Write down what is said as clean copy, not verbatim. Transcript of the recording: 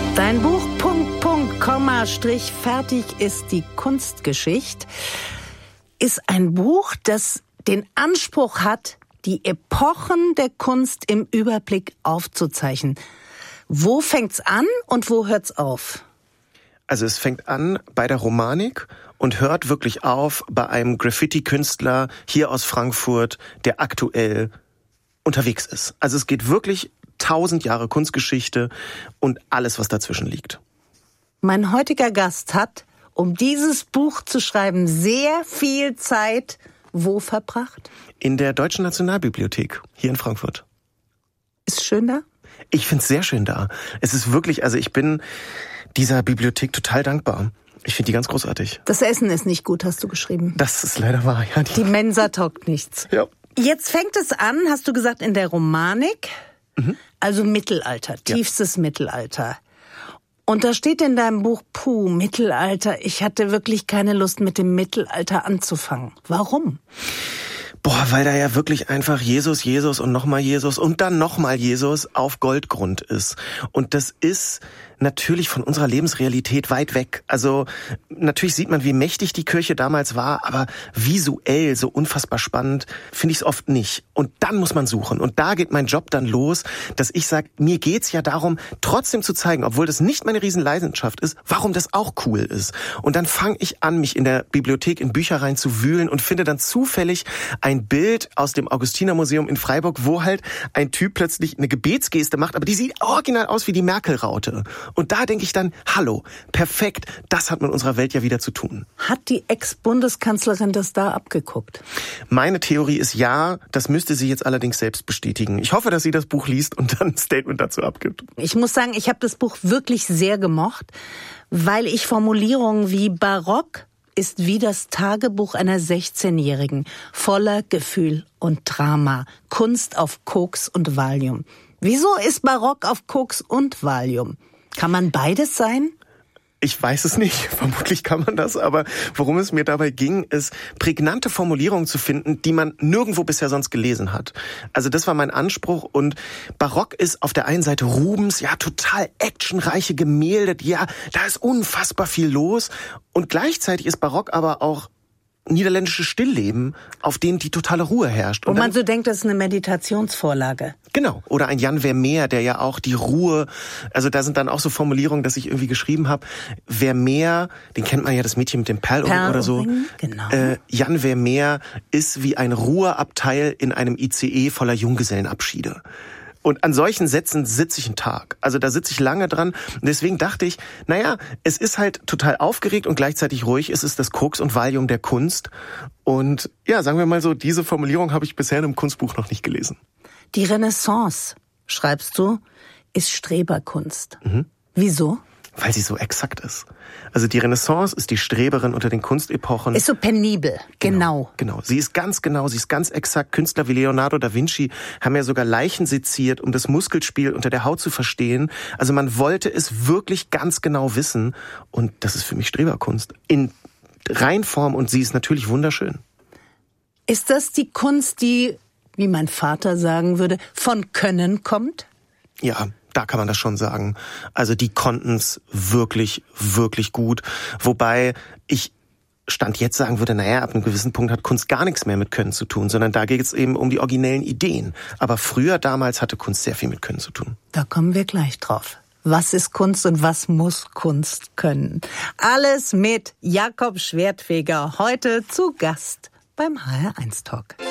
Dein Buch Komma, Strich, fertig ist die Kunstgeschichte ist ein Buch, das den Anspruch hat, die Epochen der Kunst im Überblick aufzuzeichnen. Wo fängt's an und wo hört's auf? Also es fängt an bei der Romanik und hört wirklich auf bei einem Graffiti-Künstler hier aus Frankfurt, der aktuell unterwegs ist. Also es geht wirklich 1000 Jahre Kunstgeschichte und alles, was dazwischen liegt. Mein heutiger Gast hat, um dieses Buch zu schreiben, sehr viel Zeit wo verbracht? In der Deutschen Nationalbibliothek hier in Frankfurt. Ist schön da? Ich find's sehr schön da. Es ist wirklich, also ich bin dieser Bibliothek total dankbar. Ich finde die ganz großartig. Das Essen ist nicht gut, hast du geschrieben. Das ist leider wahr, ja. Die Mensa taugt nichts. Ja. Jetzt fängt es an, hast du gesagt, in der Romanik, also Mittelalter, tiefstes Mittelalter. Und da steht in deinem Buch, Mittelalter, ich hatte wirklich keine Lust, mit dem Mittelalter anzufangen. Warum? Weil da ja wirklich einfach Jesus und nochmal Jesus und dann nochmal Jesus auf Goldgrund ist. Und das ist natürlich von unserer Lebensrealität weit weg. Also natürlich sieht man, wie mächtig die Kirche damals war, aber visuell so unfassbar spannend finde ich es oft nicht. Und dann muss man suchen. Und da geht mein Job dann los, dass ich sage, mir geht's ja darum, trotzdem zu zeigen, obwohl das nicht meine Riesenleidenschaft ist, warum das auch cool ist. Und dann fange ich an, mich in der Bibliothek in Bücher rein zu wühlen und finde dann zufällig ein Bild aus dem Augustinermuseum in Freiburg, wo halt ein Typ plötzlich eine Gebetsgeste macht, aber die sieht original aus wie die Merkel-Raute. Und da denke ich dann, hallo, perfekt, das hat mit unserer Welt ja wieder zu tun. Hat die Ex-Bundeskanzlerin das da abgeguckt? Meine Theorie ist ja, das müsste sie jetzt allerdings selbst bestätigen. Ich hoffe, dass sie das Buch liest und dann ein Statement dazu abgibt. Ich muss sagen, ich habe das Buch wirklich sehr gemocht, weil ich Formulierungen wie barock ist wie das Tagebuch einer 16-Jährigen, voller Gefühl und Drama, Kunst auf Koks und Valium. Wieso ist Barock auf Koks und Valium? Kann man beides sein? Ich weiß es nicht, vermutlich kann man das, aber worum es mir dabei ging, ist, prägnante Formulierungen zu finden, die man nirgendwo bisher sonst gelesen hat. Also das war mein Anspruch und Barock ist auf der einen Seite Rubens, ja, total actionreiche Gemälde, ja, da ist unfassbar viel los und gleichzeitig ist Barock aber auch niederländisches Stillleben, auf dem die totale Ruhe herrscht. Und man so denkt, das ist eine Meditationsvorlage. Genau. Oder ein Jan Vermeer, der ja auch die Ruhe, also da sind dann auch so Formulierungen, dass ich irgendwie geschrieben habe, Vermeer, den kennt man ja, das Mädchen mit dem Perlohrring oder so. Genau. Jan Vermeer ist wie ein Ruheabteil in einem ICE voller Junggesellenabschiede. Und an solchen Sätzen sitze ich einen Tag. Also da sitze ich lange dran. Und deswegen dachte ich, naja, es ist halt total aufgeregt und gleichzeitig ruhig. Es ist das Koks und Valium der Kunst. Und ja, sagen wir mal so, diese Formulierung habe ich bisher in einem Kunstbuch noch nicht gelesen. Die Renaissance, schreibst du, ist Streberkunst. Wieso? Weil sie so exakt ist. Also die Renaissance ist die Streberin unter den Kunstepochen. Ist so penibel, genau. Genau. Sie ist ganz genau, sie ist ganz exakt. Künstler wie Leonardo da Vinci haben ja sogar Leichen seziert, um das Muskelspiel unter der Haut zu verstehen. Also man wollte es wirklich ganz genau wissen. Und das ist für mich Streberkunst. In Reinform und sie ist natürlich wunderschön. Ist das die Kunst, die, wie mein Vater sagen würde, von Können kommt? Ja, da kann man das schon sagen. Also die konnten's wirklich, wirklich gut. Wobei ich Stand jetzt sagen würde, naja, ab einem gewissen Punkt hat Kunst gar nichts mehr mit Können zu tun, sondern da geht es eben um die originellen Ideen. Aber früher, damals hatte Kunst sehr viel mit Können zu tun. Da kommen wir gleich drauf. Was ist Kunst und was muss Kunst können? Alles mit Jakob Schwertfeger, heute zu Gast beim HR1 Talk.